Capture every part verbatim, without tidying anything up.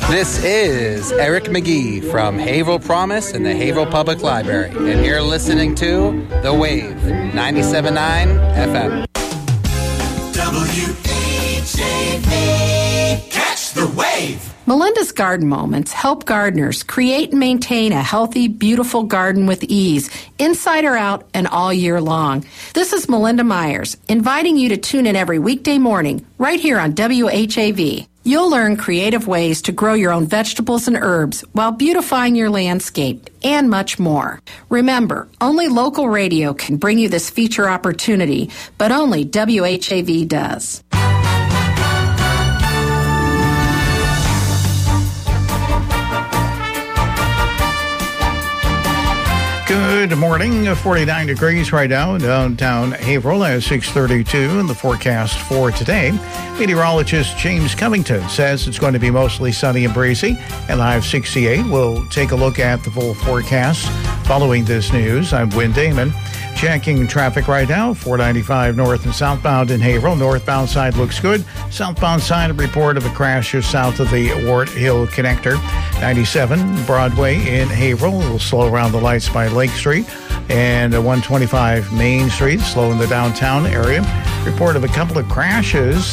This is Eric McGee from Haverhill Promise and the Haverhill Public Library, and you're listening to The Wave, ninety-seven point nine F M. W H A V, catch the wave. Melinda's Garden Moments help gardeners create and maintain a healthy, beautiful garden with ease, inside or out and all year long. This is Melinda Myers, inviting you to tune in every weekday morning, right here on W H A V. You'll learn creative ways to grow your own vegetables and herbs while beautifying your landscape, and much more. Remember, only local radio can bring you this feature opportunity, but only W H A V does. Good morning. forty-nine degrees right now downtown Haverhill at six thirty-two in the forecast for today. Meteorologist James Covington says it's going to be mostly sunny and breezy, and the high of sixty-eight. We'll take a look at the full forecast following this news. I'm Wynn Damon. Checking traffic right now, four ninety-five north and southbound in Haverhill. Northbound side looks good. Southbound side, a report of a crash just south of the Ward Hill connector. ninety-seven Broadway in Haverhill. We'll slow around the lights by Lake Street. And one twenty-five Main Street, slow in the downtown area. Report of a couple of crashes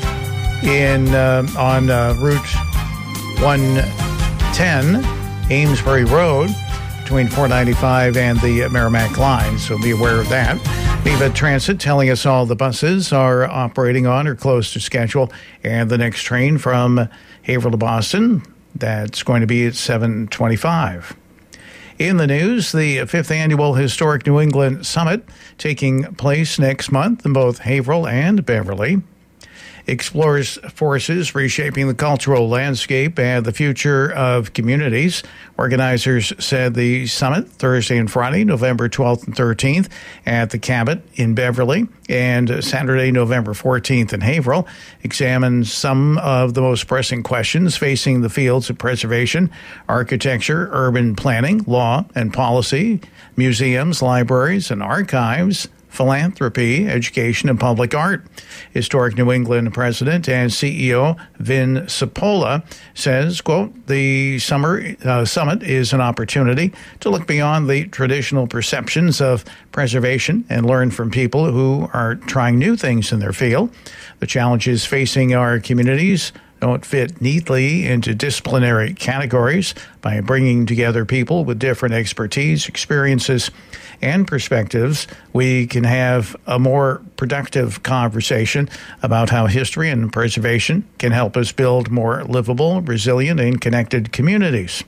in uh, on uh, Route one ten, Amesbury Road, between four ninety-five and the Merrimack line, so be aware of that. Viva Transit telling us all the buses are operating on or close to schedule, and the next train from Haverhill to Boston, that's going to be at seven twenty-five. In the news, the fifth Annual Historic New England Summit taking place next month in both Haverhill and Beverly. Explores forces reshaping the cultural landscape and the future of communities. Organizers said the summit, Thursday and Friday, November twelfth and thirteenth, at the Cabot in Beverly, and Saturday, November fourteenth in Haverhill, examines some of the most pressing questions facing the fields of preservation, architecture, urban planning, law and policy, museums, libraries, and archives, philanthropy, education, and public art. Historic New England President and C E O Vin Cipolla says, quote, the summer uh, summit is an opportunity to look beyond the traditional perceptions of preservation and learn from people who are trying new things in their field. The challenges facing our communities don't fit neatly into disciplinary categories. By bringing together people with different expertise, experiences, and perspectives, we can have a more productive conversation about how history and preservation can help us build more livable, resilient, and connected communities.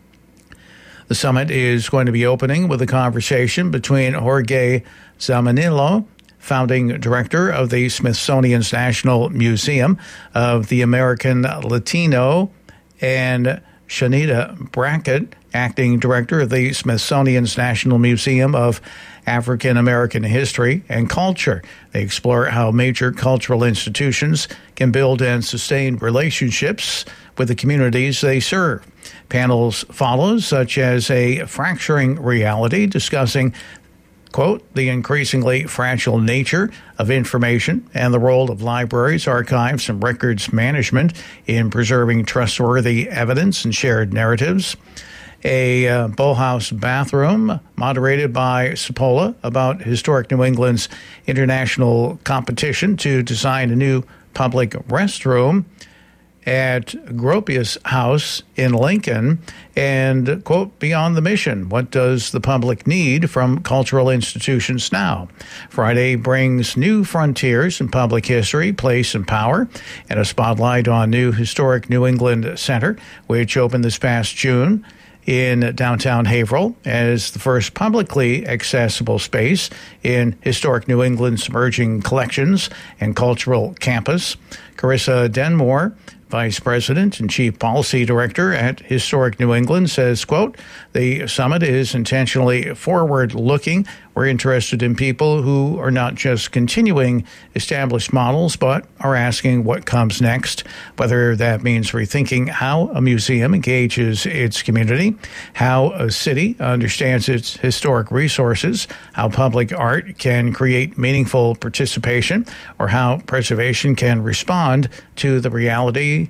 The summit is going to be opening with a conversation between Jorge Zamanillo, founding director of the Smithsonian's National Museum of the American Latino, and Shanita Brackett, acting director of the Smithsonian's National Museum of African American History and Culture. They explore how major cultural institutions can build and sustain relationships with the communities they serve. Panels follow, such as a fracturing reality, discussing, quote, the increasingly fragile nature of information and the role of libraries, archives, and records management in preserving trustworthy evidence and shared narratives. A uh, Bauhaus bathroom, moderated by Cipolla, about historic New England's international competition to design a new public restroom at Gropius House in Lincoln, and, quote, beyond the mission, what does the public need from cultural institutions now? Friday brings new frontiers in public history, place, and power, and a spotlight on new historic New England Center, which opened this past June in downtown Haverhill as the first publicly accessible space in historic New England's emerging collections and cultural campus. Carissa Denmore, Vice President and Chief Policy Director at Historic New England, says, quote, the summit is intentionally forward-looking. We're interested in people who are not just continuing established models, but are asking what comes next, whether that means rethinking how a museum engages its community, how a city understands its historic resources, how public art can create meaningful participation, or how preservation can respond to the realities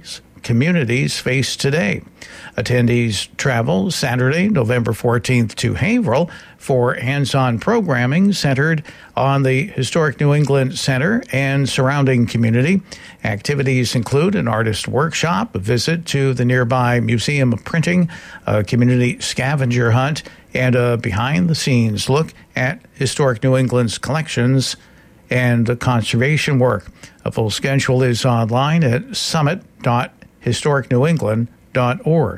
communities face today. Attendees travel Saturday, November fourteenth to Haverhill for hands-on programming centered on the historic New England Center and surrounding community. Activities include an artist workshop, a visit to the nearby Museum of Printing, a community scavenger hunt, and a behind-the-scenes look at historic New England's collections and conservation work. A full schedule is online at summit dot historic new england dot org.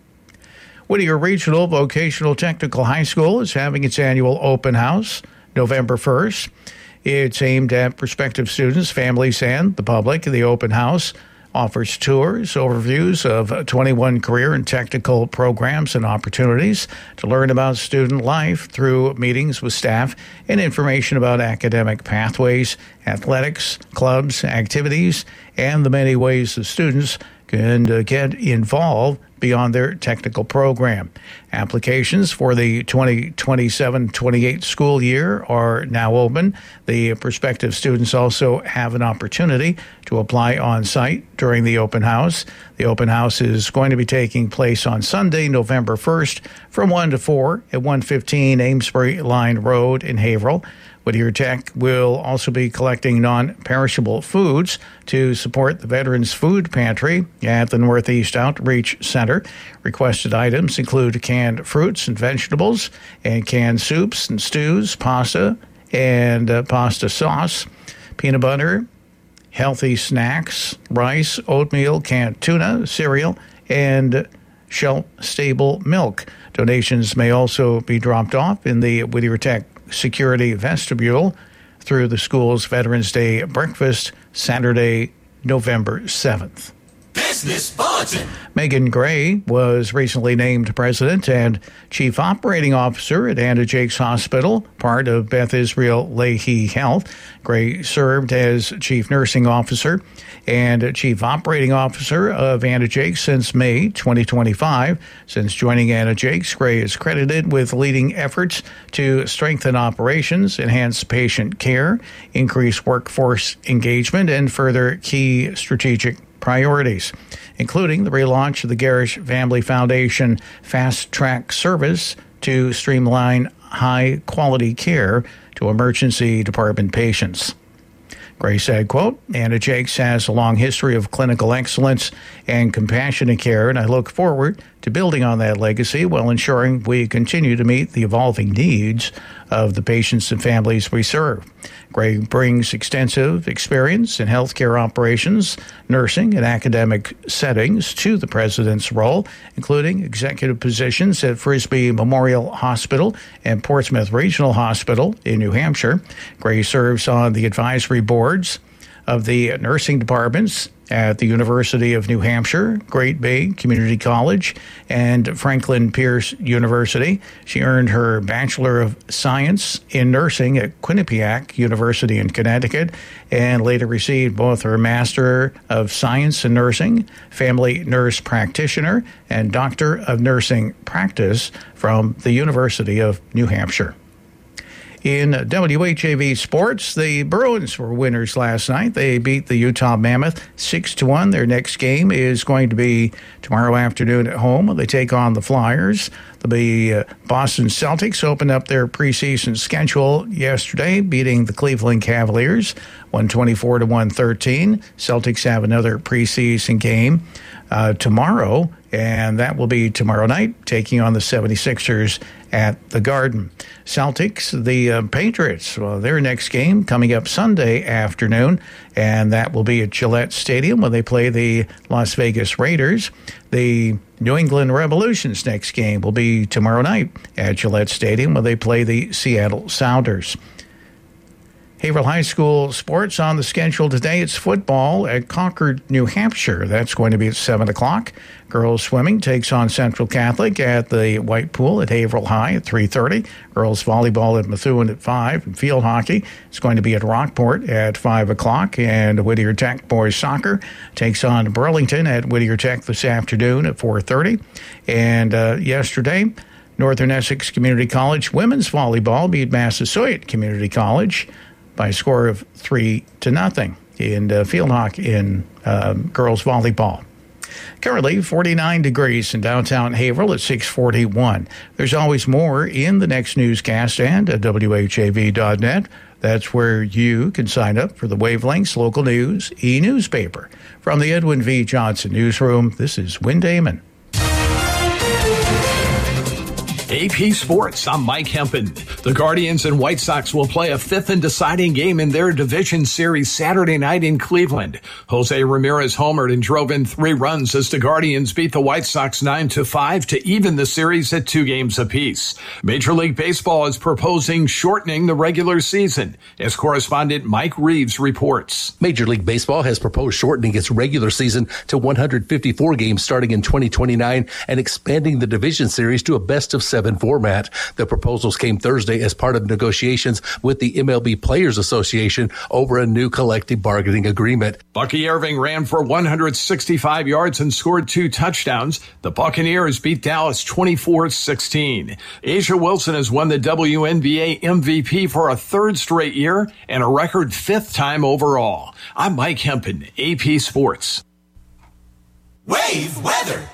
Whittier Regional Vocational Technical High School is having its annual open house November first. It's aimed at prospective students, families, and the public. The open house offers tours, overviews of twenty-one career and technical programs and opportunities to learn about student life through meetings with staff and information about academic pathways, athletics, clubs, activities, and the many ways the students can uh, get involved beyond their technical program. Applications for the twenty twenty-seven twenty-eight school year are now open. The prospective students also have an opportunity to apply on site during the open house. The open house is going to be taking place on Sunday, November first from one to four at one fifteen Amesbury Line Road in Haverhill. Whittier Tech will also be collecting non-perishable foods to support the Veterans Food Pantry at the Northeast Outreach Center. Requested items include canned fruits and vegetables and canned soups and stews, pasta and uh, pasta sauce, peanut butter, healthy snacks, rice, oatmeal, canned tuna, cereal, and shelf-stable milk. Donations may also be dropped off in the Whittier Tech Security Vestibule through the school's Veterans Day breakfast Saturday, November seventh. Business Bulletin. Megan Gray was recently named president and chief operating officer at Anna Jakes Hospital, part of Beth Israel Lahey Health. Gray served as chief nursing officer and chief operating officer of Anna Jakes since May twenty twenty-five. Since joining Anna Jakes, Gray is credited with leading efforts to strengthen operations, enhance patient care, increase workforce engagement, and further key strategic priorities, including the relaunch of the Garish Family Foundation Fast Track Service to streamline high-quality care to emergency department patients. Gray said, quote, Anna Jakes has a long history of clinical excellence and compassionate care, and I look forward to building on that legacy while ensuring we continue to meet the evolving needs of the patients and families we serve. Gray brings extensive experience in healthcare operations, nursing, and academic settings to the president's role, including executive positions at Frisbee Memorial Hospital and Portsmouth Regional Hospital in New Hampshire. Gray serves on the advisory boards of the nursing departments at the University of New Hampshire, Great Bay Community College, and Franklin Pierce University. She earned her Bachelor of Science in Nursing at Quinnipiac University in Connecticut, and later received both her Master of Science in Nursing, Family Nurse Practitioner, and Doctor of Nursing Practice from the University of New Hampshire. In W H A V sports, the Bruins were winners last night. They beat the Utah Mammoth six to one. Their next game is going to be tomorrow afternoon at home. They take on the Flyers. The uh, Boston Celtics opened up their preseason schedule yesterday, beating the Cleveland Cavaliers one twenty-four to one thirteen. Celtics have another preseason game uh, tomorrow, and that will be tomorrow night, taking on the seventy-sixers at the Garden. Celtics, the uh, Patriots, well, their next game coming up Sunday afternoon, and that will be at Gillette Stadium when they play the Las Vegas Raiders. The New England Revolution's next game will be tomorrow night at Gillette Stadium when they play the Seattle Sounders. Haverhill High School sports on the schedule today. It's football at Concord, New Hampshire. That's going to be at seven o'clock. Girls swimming takes on Central Catholic at the White Pool at Haverhill High at three thirty. Girls volleyball at Methuen at five. And field hockey is going to be at Rockport at five o'clock. And Whittier Tech boys soccer takes on Burlington at Whittier Tech this afternoon at four thirty. And uh, yesterday, Northern Essex Community College women's volleyball beat Massasoit Community College by a score of three to nothing in uh, field hockey in um, girls volleyball. Currently forty-nine degrees in downtown Haverhill at six forty-one. There's always more in the next newscast and at W H A V dot net. That's where you can sign up for the Wavelengths Local News e-newspaper. From the Edwin V. Johnson Newsroom, this is Win Damon. A P Sports, I'm Mike Hempen. The Guardians and White Sox will play a fifth and deciding game in their division series Saturday night in Cleveland. Jose Ramirez homered and drove in three runs as the Guardians beat the White Sox nine to five to even the series at two games apiece. Major League Baseball is proposing shortening the regular season, as correspondent Mike Reeves reports. Major League Baseball has proposed shortening its regular season to one hundred fifty-four games starting in twenty twenty-nine and expanding the division series to a best of seven format. The proposals came Thursday as part of negotiations with the M L B Players Association over a new collective bargaining agreement. Bucky Irving ran for one hundred sixty-five yards and scored two touchdowns. The Buccaneers beat Dallas twenty-four sixteen. Asia Wilson has won the W N B A M V P for a third straight year and a record fifth time overall. I'm Mike Hempen, A P Sports. Wave weather.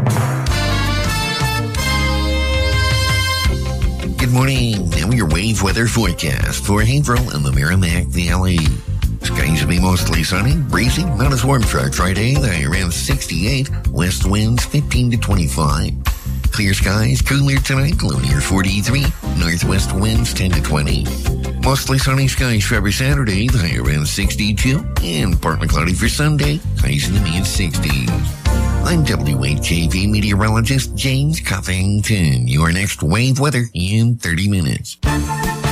Good morning. Now your wave weather forecast for Haverhill and the Merrimack Valley. Skies will be mostly sunny, breezy, not as warm for Friday. The high around sixty-eight. West winds fifteen to twenty-five. Clear skies, cooler tonight, low near forty-three. Northwest winds ten to twenty. Mostly sunny skies for every Saturday. The high around sixty-two. And partly cloudy for Sunday. Highs in the mid sixties. I'm W H A V meteorologist James Covington. Your next wave weather in thirty minutes.